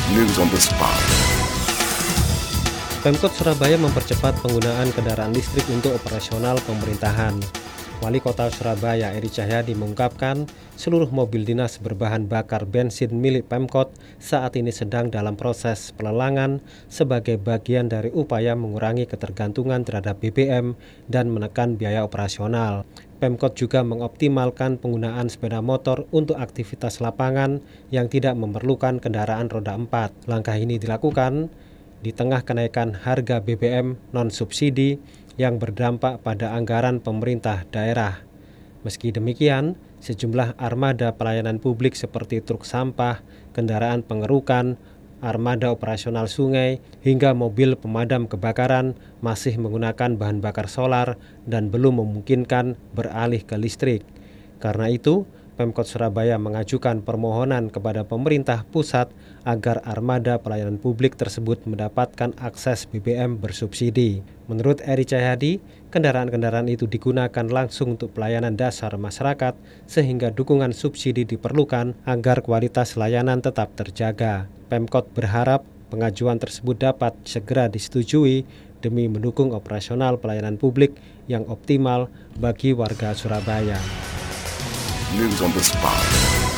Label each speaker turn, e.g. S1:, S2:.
S1: News on the spot.
S2: Pemkot Surabaya mempercepat penggunaan kendaraan listrik untuk operasional pemerintahan. Wali Kota Surabaya Eri Cahyadi mengungkapkan seluruh mobil dinas berbahan bakar bensin milik Pemkot saat ini sedang dalam proses pelelangan sebagai bagian dari upaya mengurangi ketergantungan terhadap BBM dan menekan biaya operasional. Pemkot juga mengoptimalkan penggunaan sepeda motor untuk aktivitas lapangan yang tidak memerlukan kendaraan roda 4. Langkah ini dilakukan di tengah kenaikan harga BBM non-subsidi yang berdampak pada anggaran pemerintah daerah. Meski demikian, sejumlah armada pelayanan publik seperti truk sampah, kendaraan pengerukan, armada operasional sungai, hingga mobil pemadam kebakaran masih menggunakan bahan bakar solar dan belum memungkinkan beralih ke listrik. Karena itu, Pemkot Surabaya mengajukan permohonan kepada pemerintah pusat agar armada pelayanan publik tersebut mendapatkan akses BBM bersubsidi. Menurut Eri Cahyadi, kendaraan-kendaraan itu digunakan langsung untuk pelayanan dasar masyarakat sehingga dukungan subsidi diperlukan agar kualitas layanan tetap terjaga. Pemkot berharap pengajuan tersebut dapat segera disetujui demi mendukung operasional pelayanan publik yang optimal bagi warga Surabaya.
S1: News on the spot.